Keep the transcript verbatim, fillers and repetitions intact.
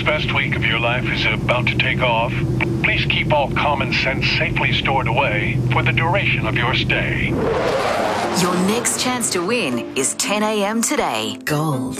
best week of your life is about to take off, please keep all common sense safely stored away for the duration of your stay. Your next chance to win is ten a.m. today. Gold.